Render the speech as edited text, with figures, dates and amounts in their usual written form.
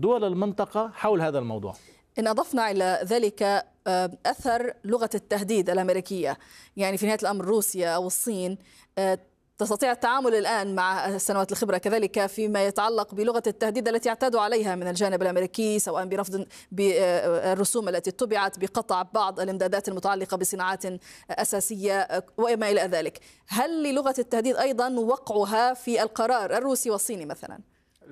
دول المنطقة حول هذا الموضوع. إن أضفنا إلى ذلك أثر لغة التهديد الأمريكية، يعني في نهاية الأمر روسيا أو الصين تستطيع التعامل الآن مع سنوات الخبرة كذلك فيما يتعلق بلغة التهديد التي اعتادوا عليها من الجانب الأمريكي، سواء برفض بالرسوم التي اتبعت، بقطع بعض الامدادات المتعلقة بصناعات أساسية وما إلى ذلك. هل للغة التهديد أيضا وقعها في القرار الروسي والصيني مثلا؟